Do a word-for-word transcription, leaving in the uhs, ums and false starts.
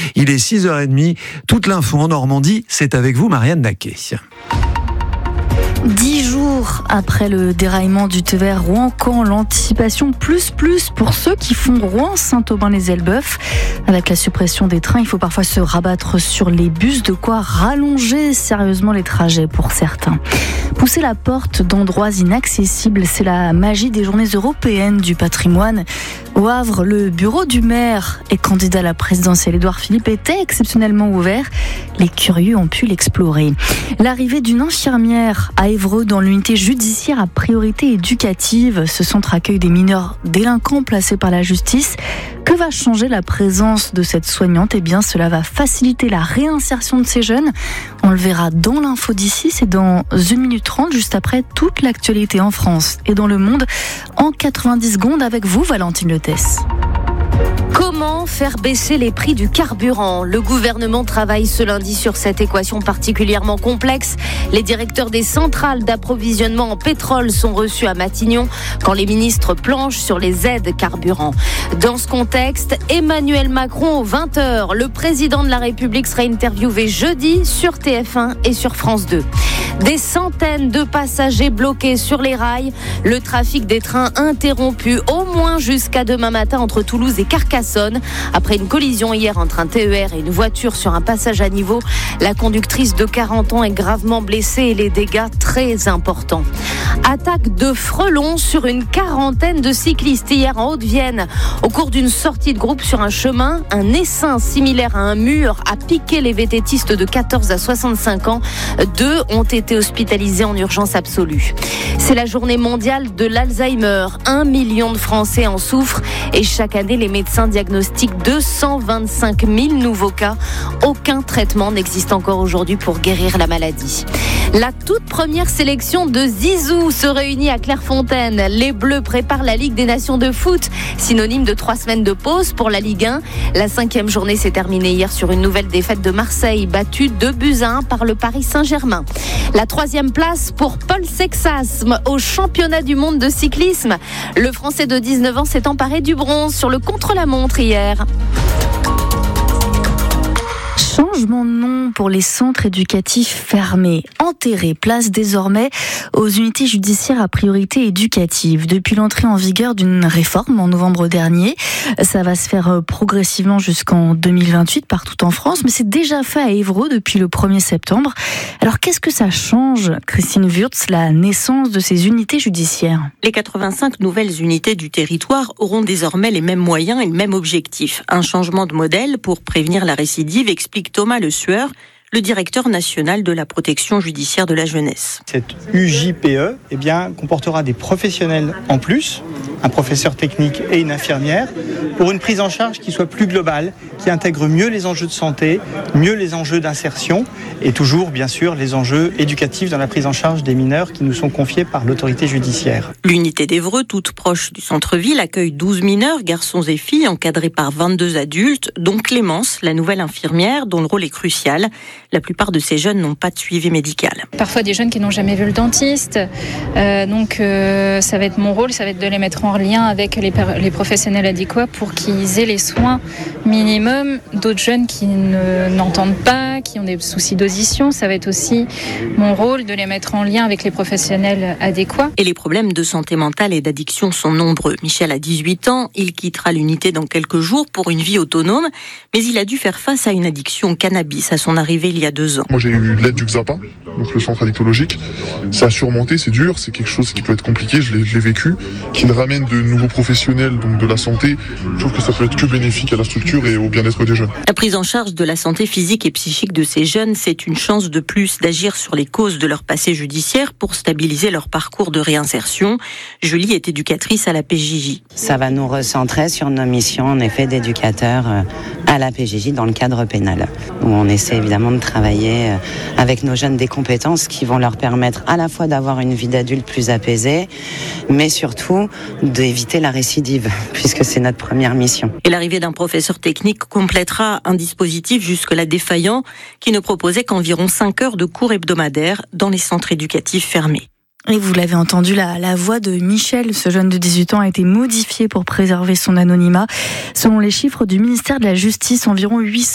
Il est six heures trente. Toute l'info en Normandie, c'est avec vous, Marianne Naquet. Dix jours après le déraillement du T E R Rouen-Caen, l'anticipation plus plus pour ceux qui font Rouen-Saint-Aubin-les-Elbeuf. Avec la suppression des trains, il faut parfois se rabattre sur les bus, de quoi rallonger sérieusement les trajets pour certains. Pousser la porte d'endroits inaccessibles, c'est la magie des journées européennes du patrimoine. Au Havre, le bureau du maire et candidat à la présidentielle Édouard Philippe était exceptionnellement ouvert. Les curieux ont pu l'explorer. L'arrivée d'une infirmière à Évreux dans l'unité judiciaire à priorité éducative. Ce centre accueille des mineurs délinquants placés par la justice. Que va changer la présence de cette soignante ? Eh bien, cela va faciliter la réinsertion de ces jeunes. On le verra dans l'info d'ici, c'est dans une minute trente, juste après toute l'actualité en France et dans le monde, en quatre-vingt-dix secondes avec vous, Valentine Letès. Comment faire baisser les prix du carburant ? Le gouvernement travaille ce lundi sur cette équation particulièrement complexe. Les directeurs des centrales d'approvisionnement en pétrole sont reçus à Matignon quand les ministres planchent sur les aides carburant. Dans ce contexte, Emmanuel Macron aux vingt heures. Le président de la République sera interviewé jeudi sur T F un et sur France deux. Des centaines de passagers bloqués sur les rails. Le trafic des trains interrompu au moins jusqu'à demain matin entre Toulouse et Carcassonne. Après une collision hier entre un T E R et une voiture sur un passage à niveau, la conductrice de quarante ans est gravement blessée et les dégâts très importants. Attaque de frelons sur une quarantaine de cyclistes hier en Haute-Vienne. Au cours d'une sortie de groupe sur un chemin, un essaim similaire à un mur a piqué les vététistes de quatorze à soixante-cinq ans. Deux ont été hospitalisés en urgence absolue. C'est la journée mondiale de l'Alzheimer. Un million de Français en souffrent et chaque année, les médecins diagnostiquent deux cent vingt-cinq mille nouveaux cas. Aucun traitement n'existe encore aujourd'hui pour guérir la maladie. La toute première sélection de Zizou se réunit à Clairefontaine. Les Bleus préparent la Ligue des Nations de foot, synonyme de trois semaines de pause pour la Ligue un. La cinquième journée s'est terminée hier sur une nouvelle défaite de Marseille, battue deux buts à un par le Paris Saint-Germain. La troisième place pour Paul Sexas au championnat du monde de cyclisme. Le Français de dix-neuf ans s'est emparé du bronze sur le contre-la-montre hier. Changement de nom pour les centres éducatifs fermés. Enterrés, place désormais aux unités judiciaires à priorité éducative. Depuis l'entrée en vigueur d'une réforme en novembre dernier, ça va se faire progressivement jusqu'en deux mille vingt-huit partout en France, mais c'est déjà fait à Évreux depuis le premier septembre. Alors qu'est-ce que ça change, Christine Wurtz, la naissance de ces unités judiciaires ? Les quatre-vingt-cinq nouvelles unités du territoire auront désormais les mêmes moyens et le même objectif. Un changement de modèle pour prévenir la récidive, explique Thomas Le Sueur, le directeur national de la protection judiciaire de la jeunesse. Cette U J P E eh bien, comportera des professionnels en plus, un professeur technique et une infirmière, pour une prise en charge qui soit plus globale, qui intègre mieux les enjeux de santé, mieux les enjeux d'insertion et toujours, bien sûr, les enjeux éducatifs dans la prise en charge des mineurs qui nous sont confiés par l'autorité judiciaire. L'unité d'Évreux, toute proche du centre-ville, accueille douze mineurs, garçons et filles, encadrés par vingt-deux adultes, dont Clémence, la nouvelle infirmière, dont le rôle est crucial. La plupart de ces jeunes n'ont pas de suivi médical. Parfois des jeunes qui n'ont jamais vu le dentiste. Euh, donc euh, ça va être mon rôle, ça va être de les mettre en lien avec les, les professionnels adéquats pour qu'ils aient les soins minimum. D'autres jeunes qui ne, n'entendent pas, qui ont des soucis d'audition, ça va être aussi mon rôle de les mettre en lien avec les professionnels adéquats. Et les problèmes de santé mentale et d'addiction sont nombreux. Michel a dix-huit ans, il quittera l'unité dans quelques jours pour une vie autonome, mais il a dû faire face à une addiction au cannabis à son arrivée il y a deux ans. Moi j'ai eu l'aide du Xapa, donc le centre addictologique. Ça a surmonté, c'est dur, c'est quelque chose qui peut être compliqué, je l'ai, je l'ai vécu. Qu'il ramène de nouveaux professionnels donc de la santé, je trouve que ça peut être que bénéfique à la structure et au bien-être des jeunes. La prise en charge de la santé physique et psychique de ces jeunes, c'est une chance de plus d'agir sur les causes de leur passé judiciaire pour stabiliser leur parcours de réinsertion. Julie est éducatrice à la P J J. Ça va nous recentrer sur nos missions en effet d'éducateurs à la P J J dans le cadre pénal, où on essaie évidemment de travailler avec nos jeunes des compétences qui vont leur permettre à la fois d'avoir une vie d'adulte plus apaisée, mais surtout d'éviter la récidive, puisque c'est notre première mission. Et l'arrivée d'un professeur technique complétera un dispositif jusque-là défaillant qui ne proposait qu'environ cinq heures de cours hebdomadaires dans les centres éducatifs fermés. Et vous l'avez entendu, la, la voix de Michel, ce jeune de dix-huit ans, a été modifiée pour préserver son anonymat. Selon les chiffres du ministère de la Justice, environ huit cents